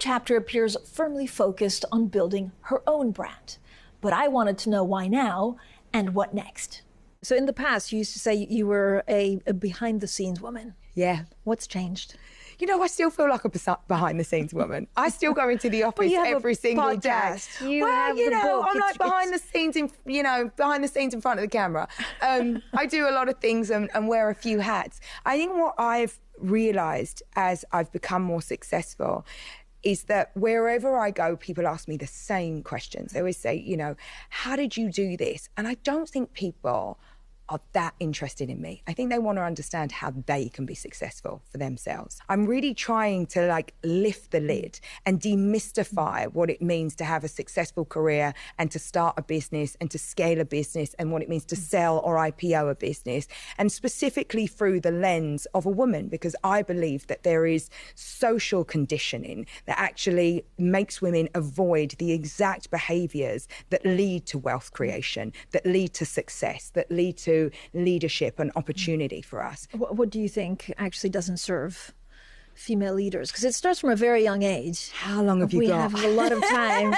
chapter appears firmly focused on building her own brand. But I wanted to know why now and what next. So in the past, you used to say you were a behind-the-scenes woman. Yeah. What's changed? You know, I still feel like a behind-the-scenes woman. I still go into the office every single day. I'm like behind the scenes in front of the camera. I do a lot of things and wear a few hats. I think what I've realised as I've become more successful is that wherever I go, people ask me the same questions. They always say, how did you do this? And I don't think people are that interested in me. I think they want to understand how they can be successful for themselves. I'm really trying to lift the lid and demystify what it means to have a successful career and to start a business and to scale a business and what it means to sell or IPO a business, and specifically through the lens of a woman, because I believe that there is social conditioning that actually makes women avoid the exact behaviours that lead to wealth creation, that lead to success, that lead to leadership and opportunity for us. What do you think actually doesn't serve female leaders? Because it starts from a very young age. How long have you got? We have a lot of time.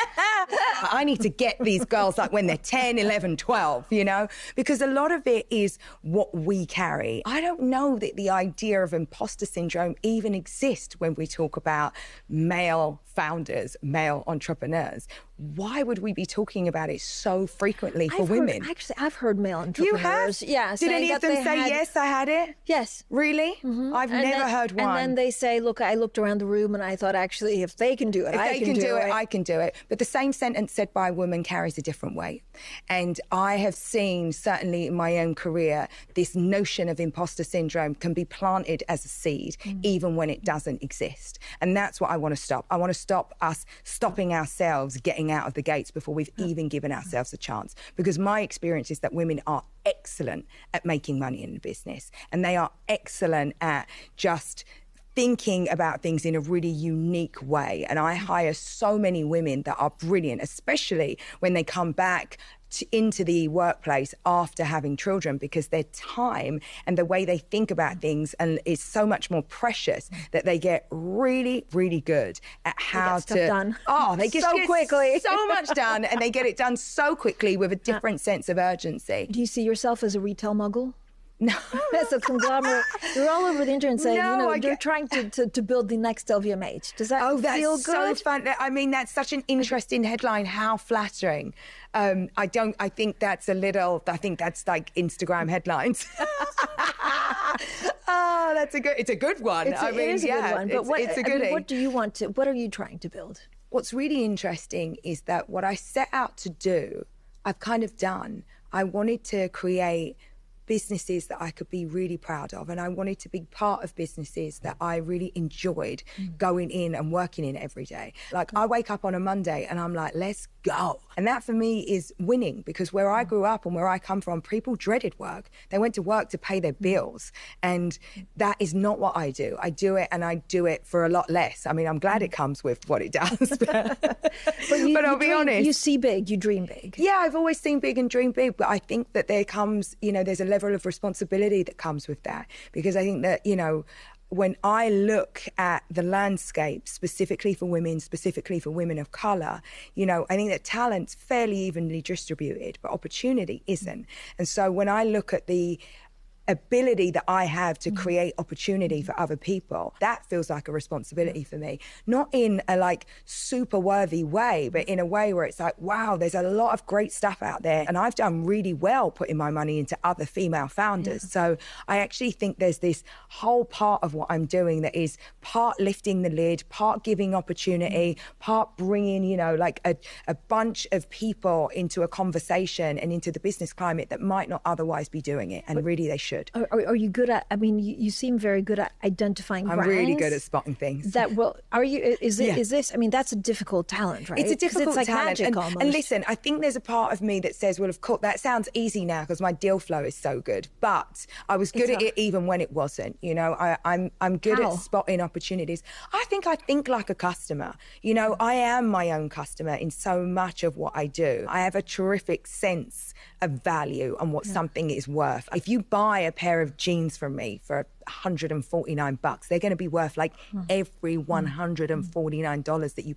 I need to get these girls when they're 10, 11, 12, because a lot of it is what we carry. I don't know that the idea of imposter syndrome even exists when we talk about male founders, male entrepreneurs. Why would we be talking about it so frequently for women? I've heard male entrepreneurs. You have? Yeah. Did any of them say, yes, I had it? Yes. Really? Mm-hmm. I've never heard one. And then they say, look, I looked around the room and I thought, actually, if they can do it, I can do it. I can do it. But the same sentence said by a woman carries a different weight. And I have seen, certainly in my own career, this notion of imposter syndrome can be planted as a seed, even when it doesn't exist. And that's what I want to stop. I want to stop us stopping ourselves getting out of the gates before we've even given ourselves a chance. Because my experience is that women are excellent at making money in the business, and they are excellent at just thinking about things in a really unique way. And I hire so many women that are brilliant, especially when they come back into the workplace after having children, because their time and the way they think about things is so much more precious that they get really, really good at how to get done. They get so quickly, so much done, and they get it done so quickly with a different sense of urgency. Do you see yourself as a retail mogul? No. That's a conglomerate. You're all over the internet saying, they're trying to build the next LVMH. Does that feel good? So fun. I mean, that's such an interesting headline. How flattering. I think that's like Instagram headlines. It's a good one. It is a good one. But it's a goodie. What are you trying to build? What's really interesting is that what I set out to do, I've kind of done. I wanted to create businesses that I could be really proud of, and I wanted to be part of businesses that I really enjoyed going in and working in every day. I wake up on a Monday and I'm like, let's go. And that for me is winning, because where I grew up and where I come from, people dreaded work. They went to work to pay their bills, and that is not what I do. I do it, and I do it for a lot less. I mean, I'm glad it comes with what it does, but I'll be honest. You see big, you dream big. Yeah, I've always seen big and dreamed big, but I think that there comes, there's a level of responsibility that comes with that, because I think that, when I look at the landscape specifically for women of colour, I think that talent's fairly evenly distributed, but opportunity isn't. And so when I look at the ability that I have to create opportunity for other people, that feels like a responsibility for me. Not in a super worthy way, but in a way where it's wow, there's a lot of great stuff out there, and I've done really well putting my money into other female founders. Yeah. So I actually think there's this whole part of what I'm doing that is part lifting the lid, part giving opportunity, part bringing, a bunch of people into a conversation and into the business climate that might not otherwise be doing it, and really they should. Are you good at, you seem very good at identifying brands. I'm really good at spotting things. Are you, is this, that's a difficult talent, right? It's a difficult talent. magic almost. And listen, I think there's a part of me that says, well, of course, that sounds easy now because my deal flow is so good. But I was good at it even when it wasn't. I'm good at spotting opportunities. I think like a customer. I am my own customer in so much of what I do. I have a terrific sense a value on what something is worth. If you buy a pair of jeans from me for $149, they're going to be worth like every $149 that you